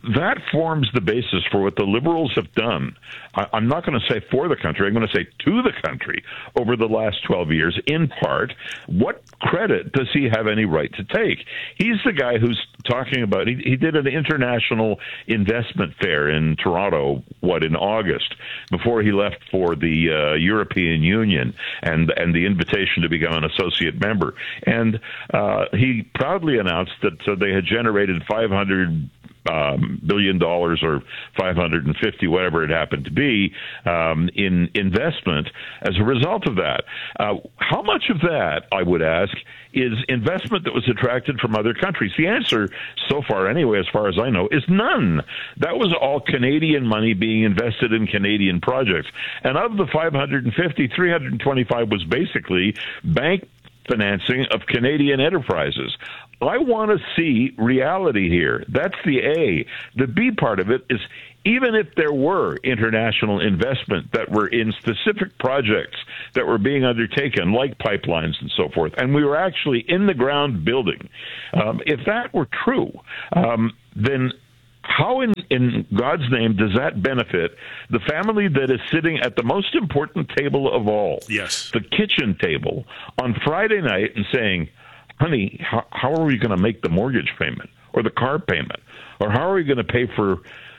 that forms the basis for what the Liberals have done. I'm not going to say for the country, I'm going to say to the country over the last 12 years, in part. What credit does he have any right to take? He's the guy who's talking about, he did an international investment fair in Toronto, in August, before he left for the European Union and the invitation to become an associate member. And he proudly announced that they had generated $500 billion or 550, whatever it happened to be, in investment as a result of that. How much of that, I would ask, is investment that was attracted from other countries? The answer, so far anyway, as far as I know, is none. That was all Canadian money being invested in Canadian projects. And of the 550, 325 was basically bank financing of Canadian enterprises. I want to see reality here. That's the A. The B part of it is, even if there were international investment that were in specific projects that were being undertaken, like pipelines and so forth, and we were actually in the ground building, if that were true, then how in God's name does that benefit the family that is sitting at the most important table of all, yes, the kitchen table, on Friday night and saying, honey, how are we going to make the mortgage payment or the car payment? Or how are we going to pay for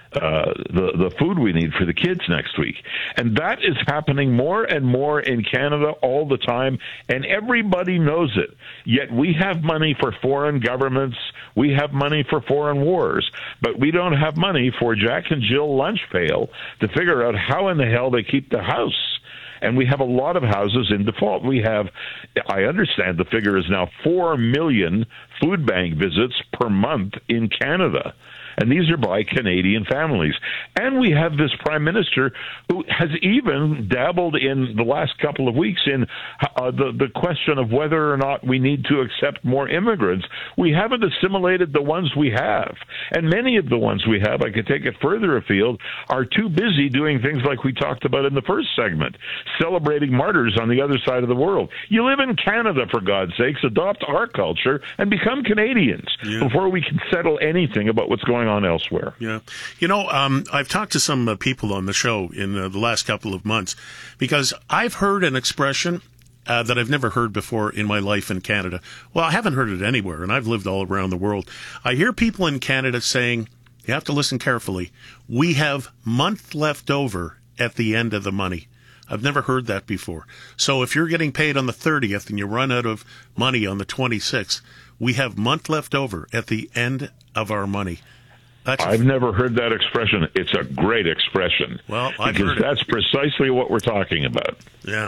the food we need for the kids next week? And that is happening more and more in Canada all the time, and everybody knows it. Yet we have money for foreign governments, we have money for foreign wars, but we don't have money for Jack and Jill lunch pail to figure out how in the hell they keep the house. And we have a lot of houses in default. We have, I understand the figure is now 4 million food bank visits per month in Canada. And these are by Canadian families. And we have this prime minister who has even dabbled in the last couple of weeks in the question of whether or not we need to accept more immigrants. We haven't assimilated the ones we have. And many of the ones we have, I could take it further afield, are too busy doing things like we talked about in the first segment, celebrating martyrs on the other side of the world. You live in Canada, for God's sakes, adopt our culture and become Canadians before we can settle anything about what's going on elsewhere. Yeah. You know, I've talked to some people on the show in the last couple of months because I've heard an expression that I've never heard before in my life in Canada. Well, I haven't heard it anywhere, and I've lived all around the world. I hear people in Canada saying, you have to listen carefully, we have month left over at the end of the money. I've never heard that before. So if you're getting paid on the 30th and you run out of money on the 26th, we have month left over at the end of our money. I've never heard that expression. It's a great expression. Well, I've because heard that's precisely what we're talking about. Yeah.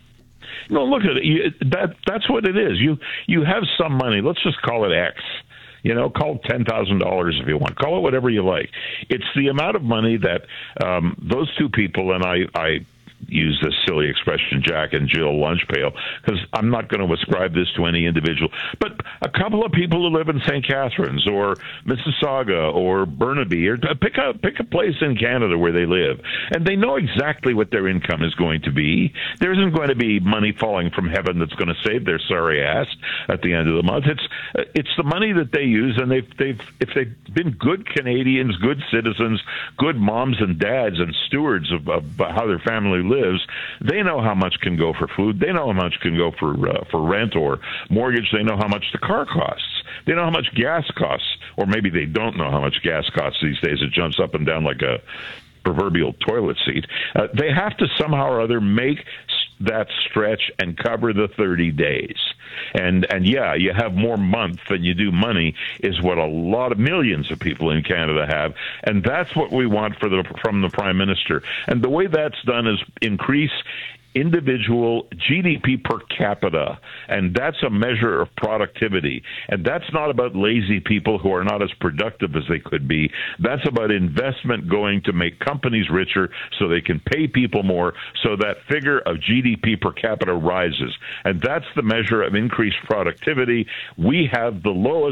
No, look at it. That's what it is. You have some money. Let's just call it X. You know, call it $10,000 if you want. Call it whatever you like. It's the amount of money that those two people, and I use this silly expression, Jack and Jill lunch pail, because I'm not going to ascribe this to any individual, but a couple of people who live in St. Catharines or Mississauga or Burnaby, or pick a place in Canada where they live, and they know exactly what their income is going to be. There isn't going to be money falling from heaven that's going to save their sorry ass at the end of the month. It's the money that they use, and if they've been good Canadians, good citizens, good moms and dads and stewards of how their family lives, they know how much can go for food. They know how much can go for rent or mortgage. They know how much the car costs. They know how much gas costs, or maybe they don't know how much gas costs these days. It jumps up and down like a proverbial toilet seat. They have to somehow or other make that stretch and cover the 30 days. And yeah, you have more month than you do money is what a lot of millions of people in Canada have. And that's what we want from the Prime Minister. And the way that's done is increase individual GDP per capita, and that's a measure of productivity. And that's not about lazy people who are not as productive as they could be. That's about investment going to make companies richer so they can pay people more, so that figure of GDP per capita rises. And that's the measure of increased productivity. We have the lowest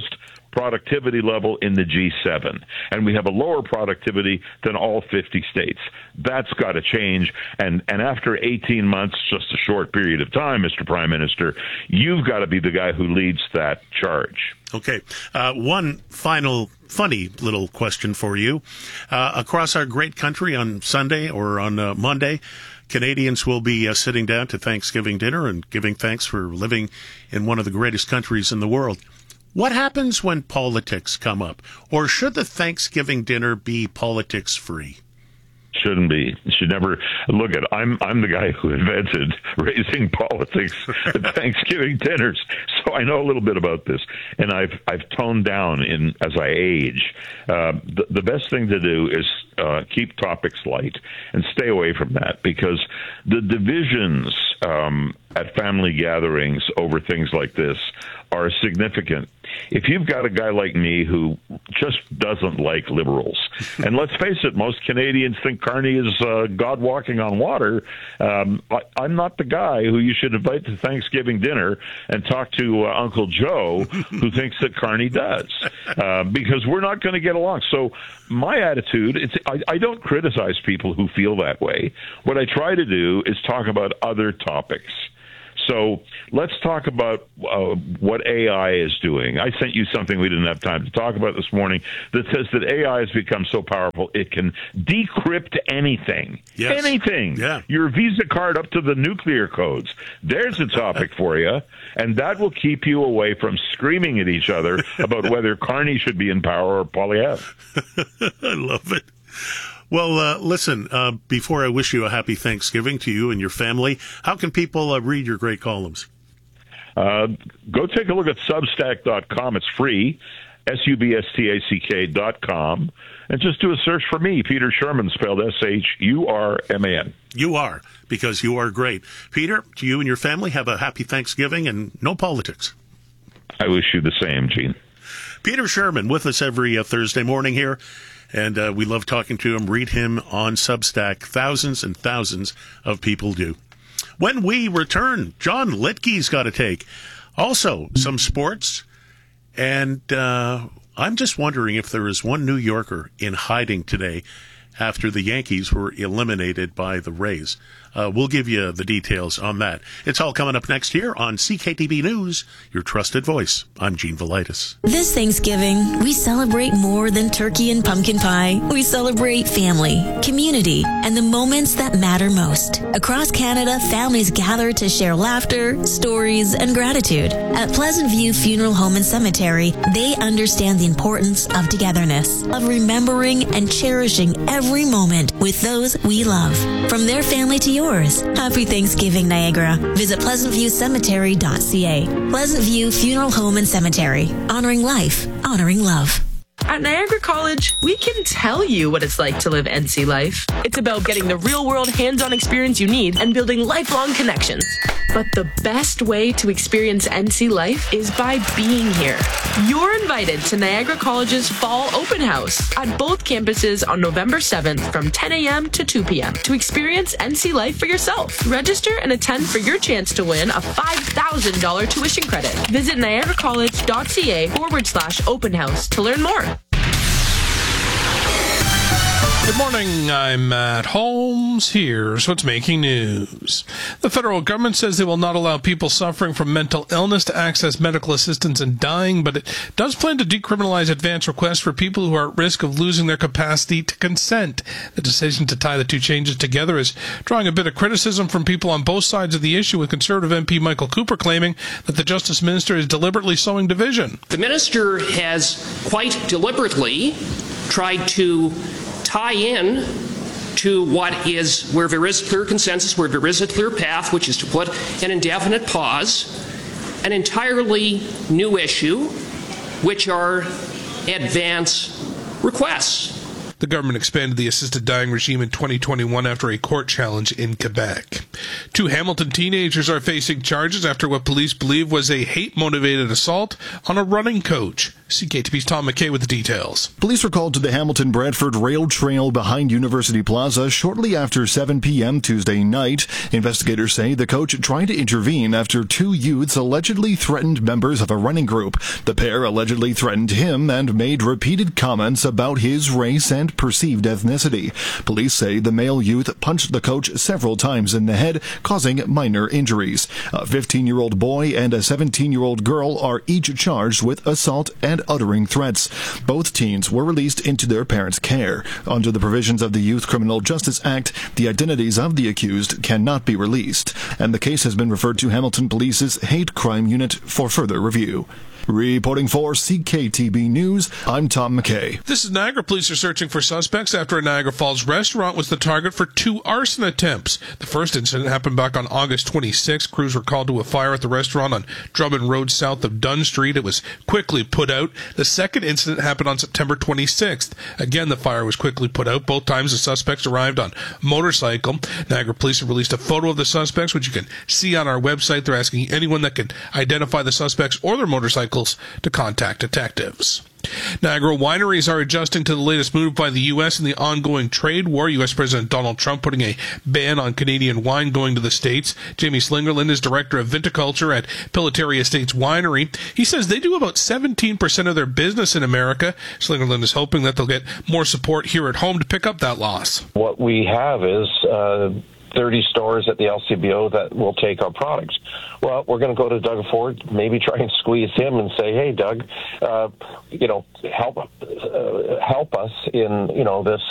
productivity level in the G7, and we have a lower productivity than all 50 states. That's got to change, and after 18 months, just a short period of time, Mr. Prime Minister, you've got to be the guy who leads that charge. Okay. One final funny little question for you. Across our great country on Sunday or on Monday, Canadians will be sitting down to Thanksgiving dinner and giving thanks for living in one of the greatest countries in the world. What happens when politics come up? Or should the Thanksgiving dinner be politics-free? Shouldn't be. Should never. Look at. I'm the guy who invented raising politics at Thanksgiving dinners, so I know a little bit about this. And I've toned down as I age. The best thing to do is keep topics light and stay away from that, because the divisions at family gatherings over things like this are significant. If you've got a guy like me who just doesn't like liberals, and let's face it, most Canadians think Carney is God walking on water, I'm not the guy who you should invite to Thanksgiving dinner and talk to Uncle Joe, who thinks that Carney does, because we're not going to get along. So my attitude, I don't criticize people who feel that way. What I try to do is talk about other topics. So let's talk about what AI is doing. I sent you something we didn't have time to talk about this morning that says that AI has become so powerful it can decrypt anything. Yes. Anything. Yeah. Your Visa card up to the nuclear codes. There's a topic for you, and that will keep you away from screaming at each other about whether Carney should be in power or Poilievre. I love it. Well, listen, before I wish you a happy Thanksgiving to you and your family, how can people read your great columns? Go take a look at Substack.com. It's free, substack.com, and just do a search for me, Peter Shurman, spelled Shurman. You are, because you are great. Peter, to you and your family, have a happy Thanksgiving and no politics. I wish you the same, Gene. Peter Shurman with us every Thursday morning here. And we love talking to him. Read him on Substack. Thousands and thousands of people do. When we return, John Litke's got a take. Also, some sports. And I'm just wondering if there is one New Yorker in hiding today after the Yankees were eliminated by the Rays. We'll give you the details on that. It's all coming up next here on CKTB News, your trusted voice. I'm Gene Velitis. This Thanksgiving, we celebrate more than turkey and pumpkin pie. We celebrate family, community, and the moments that matter most. Across Canada, families gather to share laughter, stories, and gratitude. At Pleasant View Funeral Home and Cemetery, they understand the importance of togetherness, of remembering and cherishing every moment with those we love. From their family to yours. Happy Thanksgiving, Niagara. Visit pleasantviewcemetery.ca. Pleasant View Funeral Home and Cemetery. Honoring life, honoring love. At Niagara College, we can tell you what it's like to live NC life. It's about getting the real-world hands-on experience you need and building lifelong connections. But the best way to experience NC life is by being here. You're invited to Niagara College's Fall Open House at both campuses on November 7th from 10 a.m. to 2 p.m. to experience NC life for yourself. Register and attend for your chance to win a $5,000 tuition credit. Visit niagaracollege.ca/open house to learn more. Good morning, I'm Matt Holmes. Here's what's making news. The federal government says they will not allow people suffering from mental illness to access medical assistance and dying, but it does plan to decriminalize advance requests for people who are at risk of losing their capacity to consent. The decision to tie the two changes together is drawing a bit of criticism from people on both sides of the issue, with Conservative MP Michael Cooper claiming that the Justice Minister is deliberately sowing division. The Minister has quite deliberately tried to tie in to where there is clear consensus, where there is a clear path, which is to put an indefinite pause, an entirely new issue, which are advance requests. The government expanded the assisted dying regime in 2021 after a court challenge in Quebec. 2 Hamilton teenagers are facing charges after what police believe was a hate-motivated assault on a running coach. CKTV's Tom McKay with the details. Police were called to the Hamilton-Bradford Rail Trail behind University Plaza shortly after 7 p.m. Tuesday night. Investigators say the coach tried to intervene after two youths allegedly threatened members of a running group. The pair allegedly threatened him and made repeated comments about his race and perceived ethnicity. Police say the male youth punched the coach several times in the head, causing minor injuries. A 15-year-old boy and a 17-year-old girl are each charged with assault and uttering threats. Both teens were released into their parents' care. Under the provisions of the Youth Criminal Justice Act, the identities of the accused cannot be released, and the case has been referred to Hamilton Police's Hate Crime Unit for further review. Reporting for CKTB News, I'm Tom McKay. This is Niagara. Police are searching for suspects after a Niagara Falls restaurant was the target for two arson attempts. The first incident happened back on August 26. Crews were called to a fire at the restaurant on Drummond Road south of Dunn Street. It was quickly put out. The second incident happened on September 26th. Again, the fire was quickly put out. Both times the suspects arrived on motorcycle. Niagara Police have released a photo of the suspects, which you can see on our website. They're asking anyone that can identify the suspects or their motorcycles to contact detectives. Niagara wineries are adjusting to the latest move by the U.S. in the ongoing trade war. U.S. President Donald Trump putting a ban on Canadian wine going to the States. Jamie Slingerland is director of viticulture at Pilotary Estates Winery. He says they do about 17% of their business in America. Slingerland is hoping that they'll get more support here at home to pick up that loss. What we have is 30 stores at the LCBO that will take our products. Well, we're going to go to Doug Ford, maybe try and squeeze him and say, hey, Doug, help us in, this